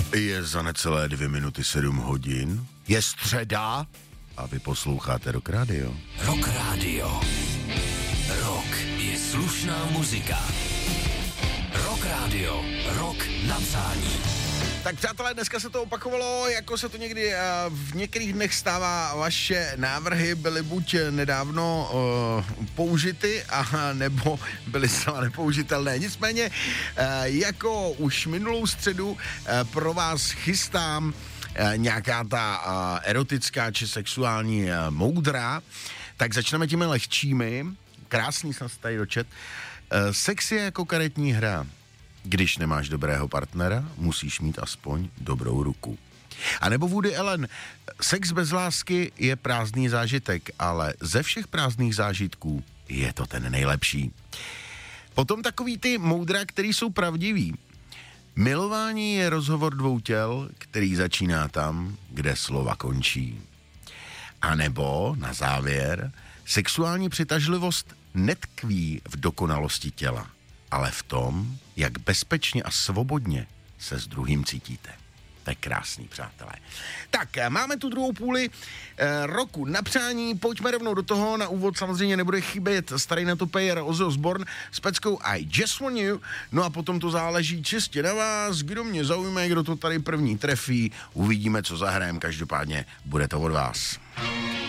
Je za necelé 2 minuty 7 hodin. Je středa a vy posloucháte Rock Radio. Rock Radio. Rock je slušná muzika. Rock Radio. Rock na přání. Tak přátelé, dneska se to opakovalo, jako se to někdy v některých dnech stává. Vaše návrhy byly buď nedávno použity, nebo byly zcela nepoužitelné. Nicméně, jako už minulou středu pro vás chystám nějaká ta erotická či sexuální moudra, tak začneme těmi lehčími. Krásný jsem se tady dočet. Sex je jako karetní hra. Když nemáš dobrého partnera, musíš mít aspoň dobrou ruku. A nebo Woody Allen, sex bez lásky je prázdný zážitek, ale ze všech prázdných zážitků je to ten nejlepší. Potom takový ty moudra, který jsou pravdivý. Milování je rozhovor dvou těl, který začíná tam, kde slova končí. A nebo, na závěr, sexuální přitažlivost netkví v dokonalosti těla, ale v tom, jak bezpečně a svobodně se s druhým cítíte. To je krásný, přátelé. Tak, máme tu druhou půli roku na přání, pojďme rovnou do toho. Na úvod samozřejmě nebude chybět starý netopejer Ozzy Osbourne s peckou I Just Want You, no a potom to záleží čistě na vás, kdo mě zaujme, kdo to tady první trefí, uvidíme, co zahrajem, každopádně bude to od vás.